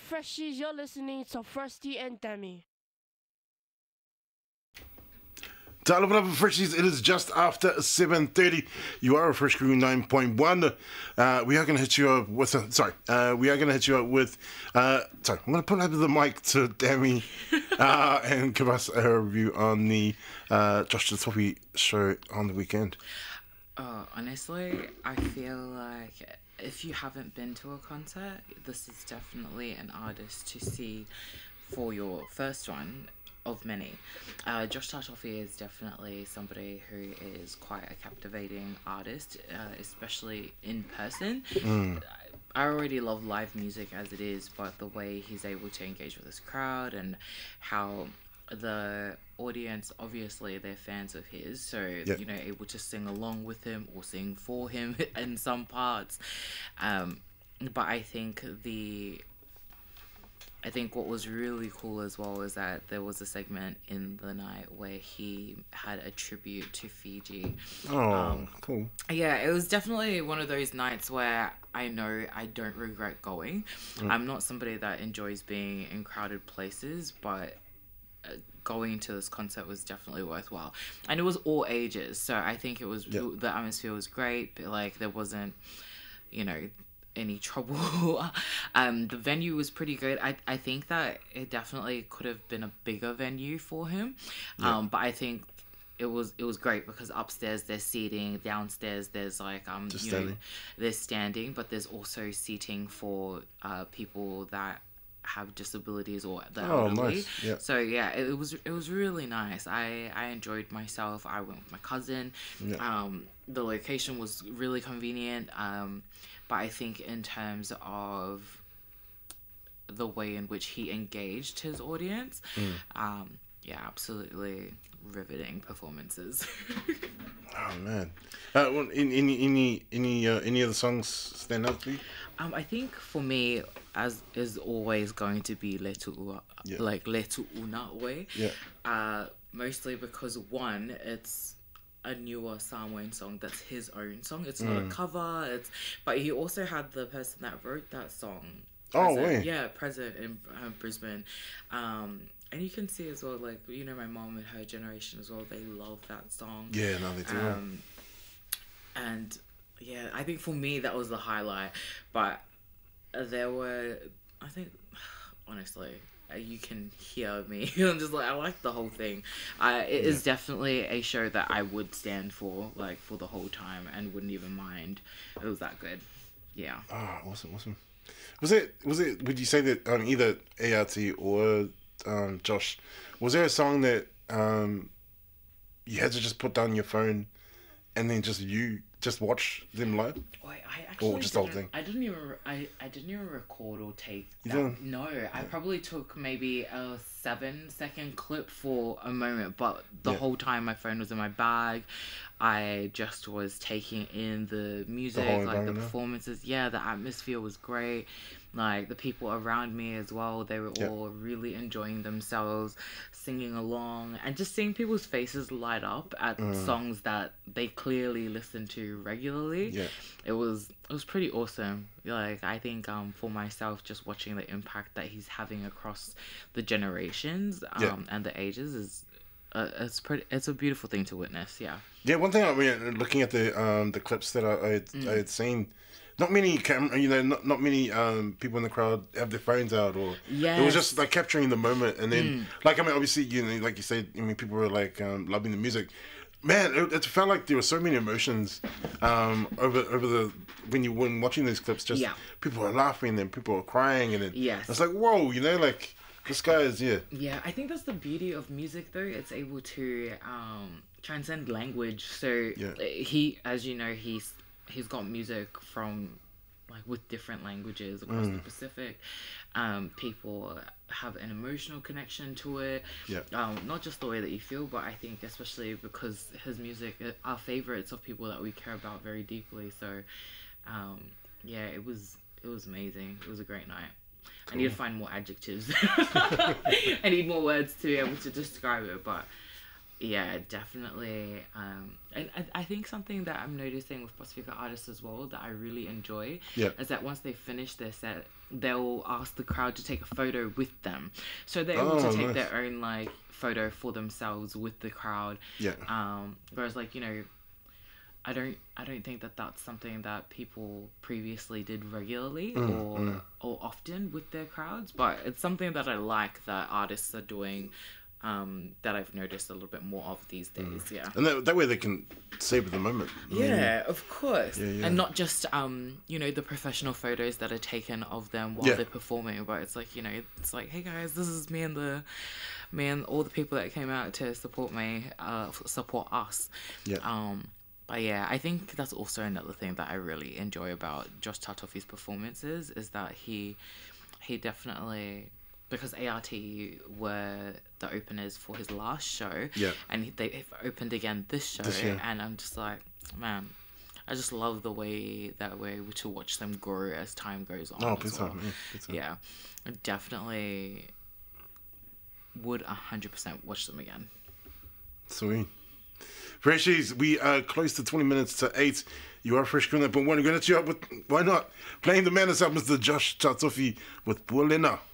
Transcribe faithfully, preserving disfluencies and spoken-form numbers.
Freshies, you're listening to Frosty and Demi. To all of our freshies, it is just after seven thirty. You are a Fresh Crew nine point one. Uh, we are going to hit you up with, a, sorry, uh, we are going to hit you up with, uh, sorry, I'm going to put over the mic to Demi uh, and give us a review on the uh, Josh the Toffee show on the weekend. Oh, honestly, I feel like if you haven't been to a concert, this is definitely an artist to see for your first one of many. Uh, Josh Tartoffey is definitely somebody who is quite a captivating artist, uh, especially in person. Mm. I already love live music as it is, but the way he's able to engage with his crowd and how the audience, obviously they're fans of his, so yeah. you know, able to sing along with him or sing for him in some parts. Um, but I think the I think what was really cool as well is that there was a segment in the night where he had a tribute to Fiji. Oh, um, cool. Yeah, it was definitely one of those nights where I know I don't regret going. Mm. I'm not somebody that enjoys being in crowded places, but going to this concert was definitely worthwhile. And it was all ages, so I think it was, yep. the atmosphere was great, but like there wasn't, you know, any trouble. um the venue was pretty good. I I think that it definitely could have been a bigger venue for him. Yeah. Um but I think it was it was great because upstairs there's seating, downstairs there's like um Just you standing. know there's standing, but there's also seating for uh people that have disabilities or the oh, elderly. Nice. Yeah. So yeah, it, it was it was really nice. I I enjoyed myself. I went with my cousin. Yeah. Um the location was really convenient. Um But I think in terms of the way in which he engaged his audience, mm. um, yeah, absolutely riveting performances. Oh man! Uh, well, any any any uh, any other songs stand out to you? Um, I think for me, as is always going to be Letu Ua, yeah. like Letu Unawe. Yeah. Uh, mostly because one, it's a newer Samoan song that's his own song. It's not mm. a cover. It's but he also had the person that wrote that song. Oh, present, wait. Yeah, present in uh, Brisbane. Um, and you can see as well, like, you know, my mom and her generation as well, they love that song. Yeah, no, they do. Um, and, yeah, I think for me, that was the highlight. But there were, I think, honestly, you can hear me. I'm just like, I like the whole thing. Uh, it yeah. is definitely a show that I would stand for, like, for the whole time and wouldn't even mind. It was that good. Yeah. Oh, awesome, awesome. Was it, was it, would you say that um, either A R T or um, Josh, was there a song that um, you had to just put down your phone and then just you just watch them live? Wait, I actually or just the whole didn't, thing? I didn't even I, I didn't even record or take you that. Didn't? No, I probably took maybe a seven second clip for a moment, but the yeah. whole time my phone was in my bag. I just was taking in the music, the like the performances. Yeah, the atmosphere was great. Like the people around me as well, they were yeah. all really enjoying themselves, singing along, and just seeing people's faces light up at mm. songs that they clearly listen to regularly. Yeah. It was it was pretty awesome. Like I think um for myself, just watching the impact that he's having across the generations um yeah. and the ages is uh, it's pretty it's a beautiful thing to witness. Yeah. Yeah. One thing I mean, looking at the um the clips that I I had, mm. I had seen. Not many, cam- you know, not not many um, people in the crowd have their phones out, or yes. it was just like capturing the moment, and then, mm. like I mean, obviously, you know, like you said, I mean, people were like um, loving the music. Man, it, it felt like there were so many emotions um, over over the when you when watching these clips. Just yeah. people were laughing, and people were crying, and it, yes. it's like whoa, you know, like this guy is yeah. Yeah, I think that's the beauty of music, though. It's able to um, transcend language. So yeah. he, as you know, he's. He's got music from like with different languages across mm. the Pacific. Um, people have an emotional connection to it. Yeah. Um, not just the way that you feel, but I think especially because his music are favorites of people that we care about very deeply. So, um, yeah, it was it was amazing. It was a great night. Cool. I need to find more adjectives. I need more words to be able to describe it, but. Yeah, definitely. Um, and I, I think something that I'm noticing with Pacifica artists as well that I really enjoy yeah. is that once they finish their set, they'll ask the crowd to take a photo with them, so they're able Oh, to take nice. their own like photo for themselves with the crowd. Yeah. Um, whereas like you know, I don't I don't think that that's something that people previously did regularly Mm, or or often with their crowds, but it's something that I like that artists are doing. Um, that I've noticed a little bit more of these days. Yeah. And that, that way they can savor the moment. I mean, Yeah, of course. Yeah, yeah. And not just, um, you know, the professional photos that are taken of them while Yeah. they're performing, but it's like, you know, it's like, hey guys, this is me and the, me and all the people that came out to support me, uh, support us. Yeah. Um, but yeah, I think that's also another thing that I really enjoy about Josh Tartofi's performances is that he, he definitely... because A R T were the openers for his last show, Yeah. and they opened again this show, This year. and I'm just like, man, I just love the way that we're able to watch them grow as time goes on. Oh, as big well. time, yeah, big time. Yeah, I definitely would one hundred percent watch them again. Sweet. Freshies, we are close to twenty minutes to eight. You are Fresh Crew nine point one. We're going to hit you up with, why not, playing the man us up, Mister Josh Tartofi with Pualena.